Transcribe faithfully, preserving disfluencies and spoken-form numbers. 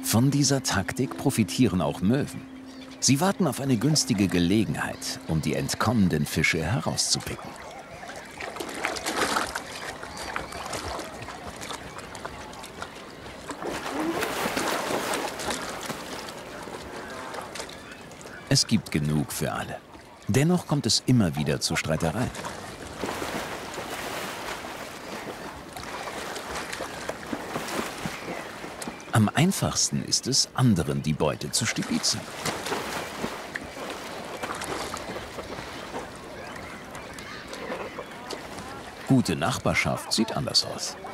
Von dieser Taktik profitieren auch Möwen. Sie warten auf eine günstige Gelegenheit, um die entkommenden Fische herauszupicken. Es gibt genug für alle. Dennoch kommt es immer wieder zu Streitereien. Am einfachsten ist es, anderen die Beute zu stibitzen. Gute Nachbarschaft sieht anders aus.